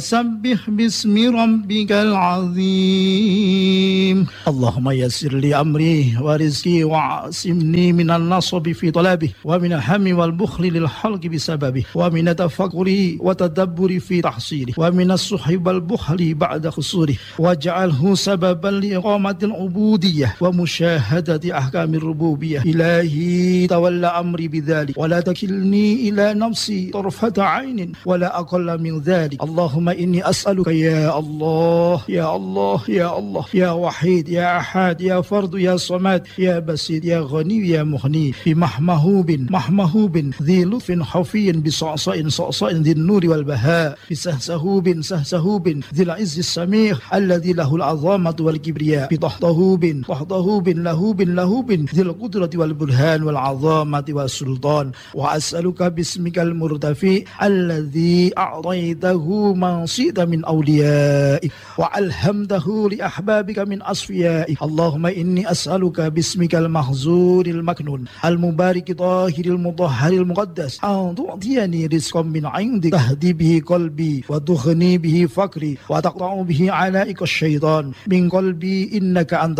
سبح باسم ربك العظيم اللهم يسر لي أمري ورزقي وعاصمني من النصب في طلبه ومن الهم والبخل للحلق بسببه ومن التفكر وتدبر في تحصيله ومن السحب والبخل بعد خسوره واجعله سببا لإقامة العبودية ومشاهدة أحكام الربوبية. إلهي تولى أمري بذلك ولا تكلني إلى نفسي طرفة عين ولا أقل من ذلك. اللهم إني أسألك يا الله يا الله يا الله يا وحيد يا أحد يا فرد يا صمد يا بسيط يا غني يا مغني بمحمهوب ذي لطف حفي بصعصاء صعصاء ذي النور والبهاء بسهسهوب سهسهوب ذي العز السميع الذي له العظامة والكبرياء بطهطهوب لهوب ذي القدرة والبرهان والعظامة والسلطان. وأسألك باسمك المرتفع الذي أعطيته من شئت من أوليائك وألهمته لأحبابك من أصفيائك. اللهم إني أسألك باسمك المحزور المكنون المبارك طاهر المطهر المقدس أن تعطيني رزقا من عندك تهدي به قلبي وتغني به فقري وتقطع به علائق الشيطان من قلبي إنك أنت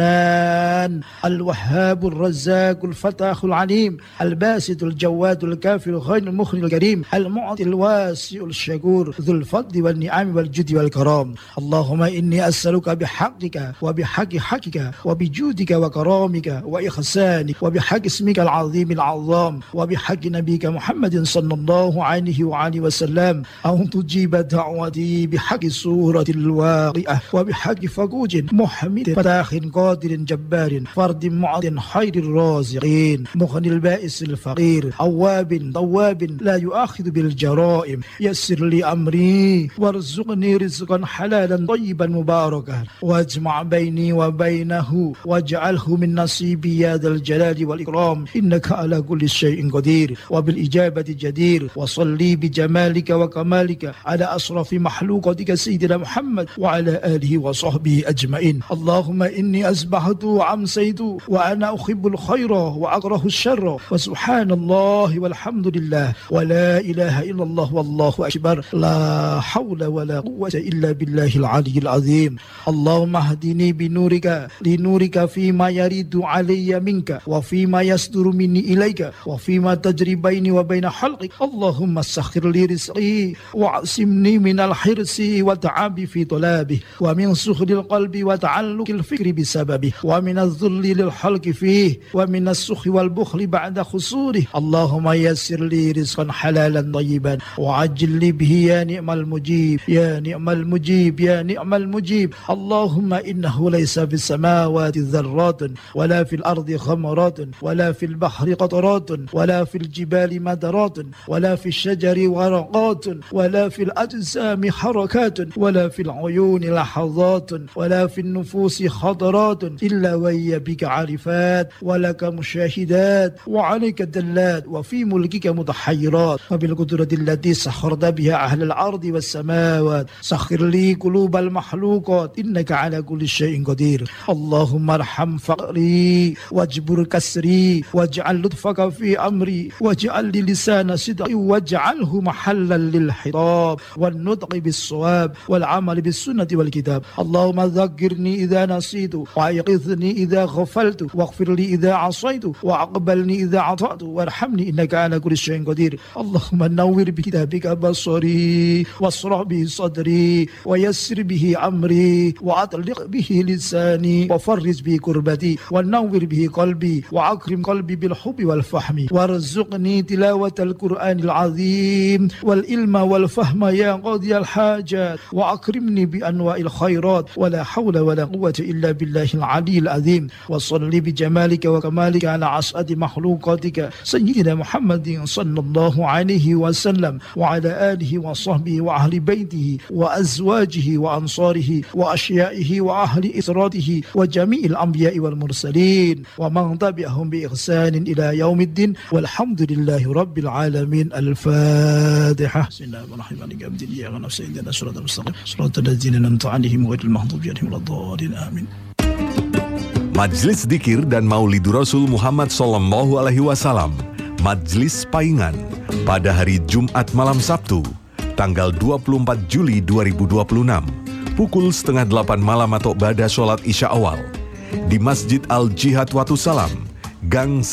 الحنان الوهاب الرزاق الفتاح العليم الباسط الجواد الكافي الخير المخرج الكريم المعطي الواسع الشكور ذو الفضل والنعم والجود والكرام. اللهم إني أسألك بحقك وبحق حقك وبجودك وكرامك وإحسانك وبحق اسمك العظيم العظام وبحق نبيك محمد صلى الله عليه وآله وسلم أن تجيب دعوتي بحق سورة الواقعة وبحق فقوج محمد فتاح قادر جبار فرد معد خير الرازقين مغني البائس الفقير أواب طواب لا يؤاخذ بالجرائم. يسر لي أمري وارزقني رزقا حلالا طيبا مباركا واجمع بيني وبينه واجعله من نصيبي يا ذا الجلال والإكرام إنك على كل شيء قدير وبالإجابة جدير. وصلي بجمالك وكمالك على أشرف مخلوقاتك سيدنا محمد وعلى آله وصحبه أجمعين. اللهم إني أصبحت وأمسيت وأنا أحب الخير وأكره الشر وسبحان الله والحمد لله ولا إله إلا الله والله أكبر لا حول ولا قوة إلا بالله العلي العظيم. اللهم اهدني بنورك لنورك فيما يريد علي منك وفيما يصدر مني إليك وفيما تجري بيني وبين خلقك. اللهم سخر لي رزقي واعصمني من الحرص والتعب في طلبه ومن سخر القلب وتعلق الفكر بسببه ومن الذل للحلق فيه ومن السخ والبخل بعد خسوره. اللهم يسر لي رزقا حلالا طيبا وعجل لي به يا نعم المجيب يا نعم المجيب يا نعم المجيب. اللهم إنه ليس في السماوات ذرات ولا في الأرض خمرات ولا في البحر قطرات ولا في الجبال مدرات ولا في الشجر ورقات ولا في الأجسام حركات ولا في العيون لحظات ولا في النفوس خطرات إلا وهي بك عارفات ولك مشاهدات وعليك دلات وفي ملكك متحيرات وبالقدرة التي سخرت بها أهل الأرض والسماوات سخر لي قلوب المخلوقات إنك على كل شيء قدير. اللهم ارحم فقري واجبر كسري واجعل لطفك في أمري واجعل لي لسان صدق واجعله محلا للخطاب والنطق بالصواب والعمل بالسنة والكتاب. اللهم ذكرني إذا نسيت وأيقظني إذا غفلت واغفر لي إذا عصيت وأقبلني إذا عطأت وارحمني إنك على كل شيء قدير. اللهم نور بكتابك بصري واشرح به صدري ويسر به أمري وأطلق به لساني وفرج به كربتي ونور به قلبي وأكرم قلبي بالحب والفهم وارزقني تلاوة القرآن العظيم والعلم والفهم يا قاضي الحاجات وأكرمني بأنواع الخيرات ولا حول ولا قوة إلا بالله العلي العظيم. وصل بجمالك وكمالك على أسعد مخلوقاتك سيدنا محمد صلى الله عليه وسلم وعلى آله وصحبه وأهل بيته وأزواجه وأنصاره وأشيائه وأهل إسراته وجميع الأنبياء والمرسلين ومن تبعهم بإحسان إلى يوم الدين والحمد لله رب العالمين. الفاتحة. بسم الله الرحمن الرحيم. إياك نستعين اهدنا الصراط المستقيم صراط الذين أنعمت عليهم غير المغضوب عليهم ولا الضالين آمين. Majelis Dzikir dan Maulidur Rasul Muhammad Sallallahu Alaihi Wasallam, Majelis Paingan, pada hari Jumat malam Sabtu, tanggal 24 Juli 2026, pukul 7:30 malam atau ba'da sholat Isya awal, di Masjid Al-Jihad Watu Salam, Gang